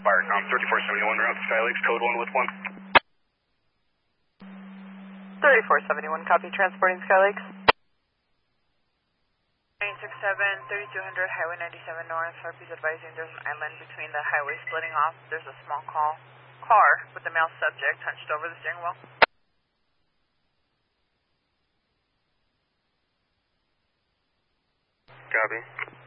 Firecom 3471 route to Sky Lakes, code 1 with 1. 3471, copy, transporting Sky Lakes. 967, 3200, Highway 97 North. Harpy's advising there's an island between the highway splitting off. There's a small car with a male subject hunched over the steering wheel. Copy.